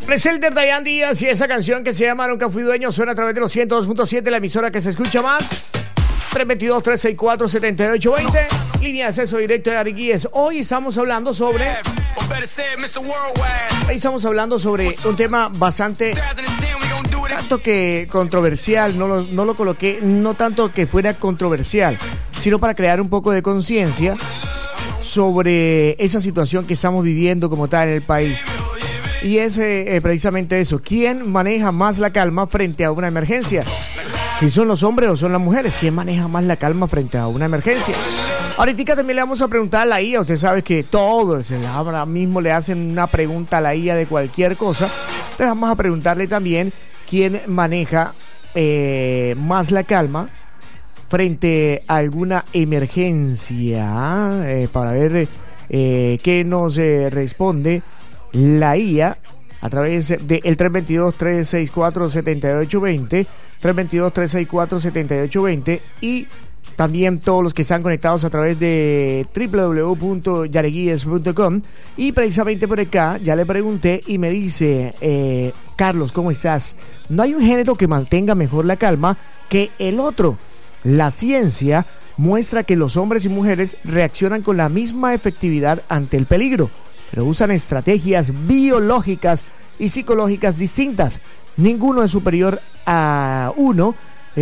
Presente Dayan Díaz y esa canción que se llama Nunca Fui Dueño suena a través de los 102.7, la emisora que se escucha más. 322-364-7820, línea de acceso directo de Ariquíes. Hoy estamos hablando sobre un tema bastante tanto que controversial. No lo coloqué, no tanto que fuera controversial, sino para crear un poco de conciencia sobre esa situación que estamos viviendo como tal en el país. Y es precisamente eso: ¿quién maneja más la calma frente a una emergencia? Si son los hombres o son las mujeres, ¿quién maneja más la calma frente a una emergencia? Ahorita también le vamos a preguntar a la IA. Usted sabe que todos ahora mismo le hacen una pregunta a la IA de cualquier cosa. Entonces vamos a preguntarle también quién maneja más la calma frente a alguna emergencia, para ver qué nos responde la IA a través del 322-364-7820, 322-364-7820, y también todos los que están conectados a través de www.yareguies.com. Y precisamente por acá ya le pregunté y me dice, Carlos, ¿cómo estás? No hay un género que mantenga mejor la calma que el otro. La ciencia muestra que los hombres y mujeres reaccionan con la misma efectividad ante el peligro, pero usan estrategias biológicas y psicológicas distintas. Ninguno es superior a uno.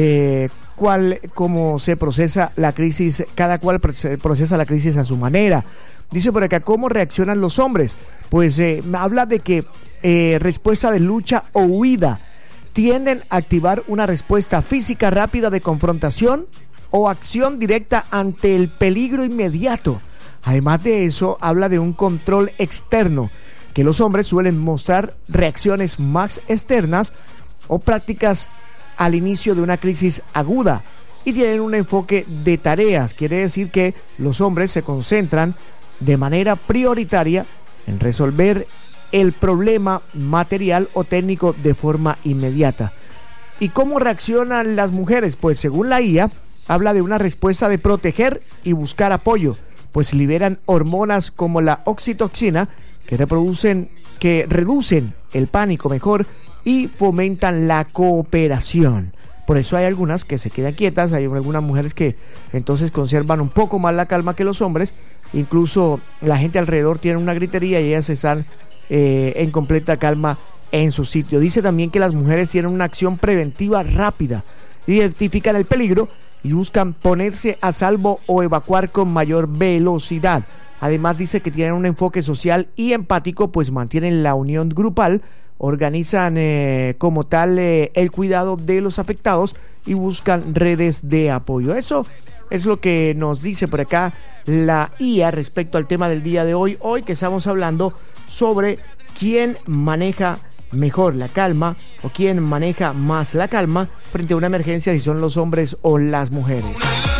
Cómo se procesa la crisis, cada cual procesa la crisis a su manera. Dice por acá, ¿cómo reaccionan los hombres? Pues habla de que respuesta de lucha o huida. Tienden a activar una respuesta física rápida de confrontación o acción directa ante el peligro inmediato. Además de eso, habla de un control externo, que los hombres suelen mostrar reacciones más externas o prácticas al inicio de una crisis aguda y tienen un enfoque de tareas. Quiere decir que los hombres se concentran de manera prioritaria en resolver el problema material o técnico de forma inmediata. ¿Y cómo reaccionan las mujeres? Pues según la IA, habla de una respuesta de proteger y buscar apoyo, pues liberan hormonas como la oxitocina que reducen el pánico y fomentan la cooperación. Por eso hay algunas que se quedan quietas, hay algunas mujeres que entonces conservan un poco más la calma que los hombres. Incluso la gente alrededor tiene una gritería y ellas están en completa calma en su sitio. Dice también que las mujeres tienen una acción preventiva rápida, identifican el peligro y buscan ponerse a salvo o evacuar con mayor velocidad. Además dice que tienen un enfoque social y empático, pues mantienen la unión grupal, organizan como tal el cuidado de los afectados y buscan redes de apoyo. Eso es lo que nos dice por acá la IA respecto al tema del día de hoy que estamos hablando sobre quién maneja mejor la calma o quién maneja más la calma frente a una emergencia, si son los hombres o las mujeres.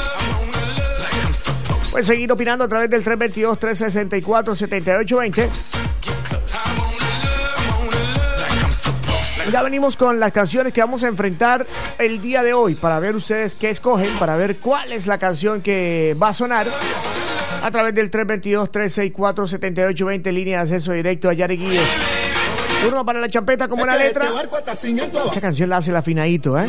Pueden seguir opinando a través del 322-364-7820. Ya venimos con las canciones que vamos a enfrentar el día de hoy, para ver ustedes qué escogen, para ver cuál es la canción que va a sonar a través del 322-364-7820, línea de acceso directo a Yareguíes. Turno para la champeta con buena letra. Esta canción la hace el afinadito,